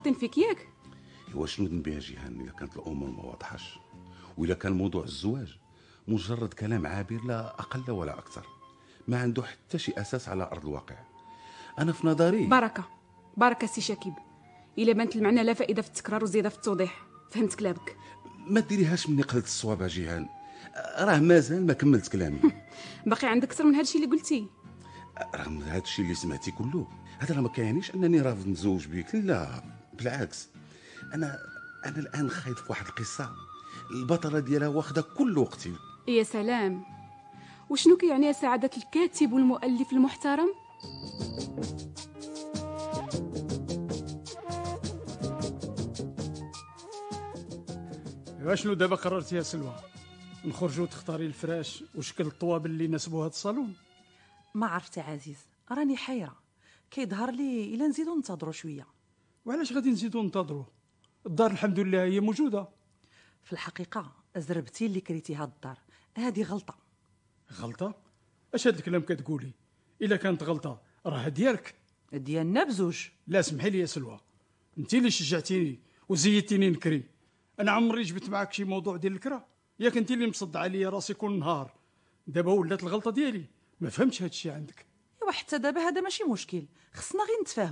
فيك ياك؟ ايوا شنو ذنبي يا جيهان الا كانت الامور ما واضحاش، والا كان موضوع الزواج مجرد كلام عابر لا اقل ولا اكثر، ما عنده حتى شي اساس على ارض الواقع. انا في نظري بركه سي شكيب، الا بانت المعنى لا فائده في التكرار وزياده في التوضيح. فهمت كلامك؟ ما ديريهاش مني قلت الصواب يا جيهان، راه مازال ما كملت كلامي. باقي عندك اكثر من هادشي اللي قلتي؟ رغم هذا الشيء اللي سمعتي كله، هذا راه ما كيعنيش انني رافض نتزوج بك، لا بالعكس. انا الان خايف في واحد القصه البطله ديالها واخده كل وقتي. يا سلام، وشنو كيعني يا سعاده الكاتب والمؤلف المحترم؟ شنو دابا قررتي يا سلوى؟ نخرجوا تختاري الفراش وشكل الطوابل اللي يناسبوا هذا الصالون؟ ما عرفت يا عزيز، راني حيره. كيظهر لي الا نزيدو ننتظروا شويه. وعلاش غادي نزيدو ننتظروا؟ الدار الحمد لله هي موجوده. في الحقيقه زربتي اللي كريتي هاد الدار، هذه غلطه. غلطه؟ اش هاد الكلام كتقولي؟ الا كانت غلطه راه ديالك. ديالنا بزوج. لا سمحي لي يا سلوى، انت اللي شجعتيني وزيدتيني نكري. انا عمري جبت معاك شي موضوع ديال الكره، ياك انت اللي مصدع عليا راسي كل نهار. دابا ولات الغلطه ديالي، ما فهمتش هاد الشيء عندك. ايوا حتى دابا هذا ماشي مشكل، خصنا غير نتفاهم.